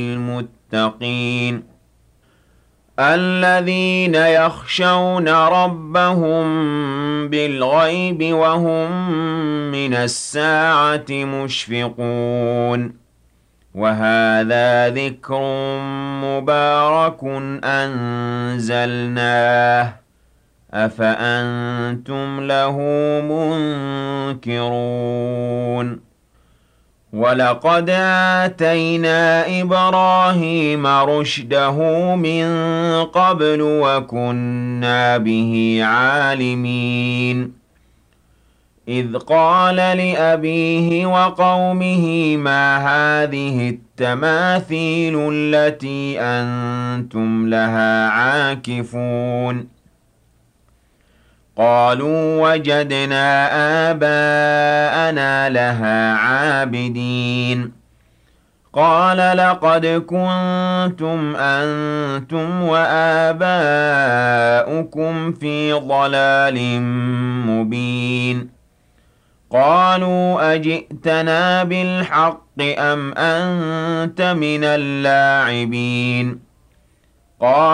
للمتقين الذين يخشون ربهم بالغيب وهم من الساعة مشفقون وهذا ذكر مبارك أنزلناه أفأنتم له منكرون ولقد آتينا إبراهيم رشده من قبل وكنا به عالمين إذ قال لأبيه وقومه ما هذه التماثيل التي أنتم لها عاكفون قالوا وجدنا آباءنا لها عابدين قال لقد كنتم أنتم وآباؤكم في ضلال مبين قالوا أجئتنا بالحق أم أنت من اللاعبين قال